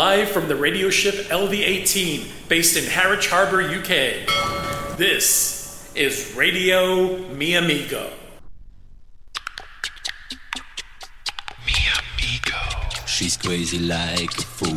live from the radio ship LV-18, based in Harwich Harbour, UK. This is Radio Mi Amigo. Mi Amigo. She's crazy like a fool.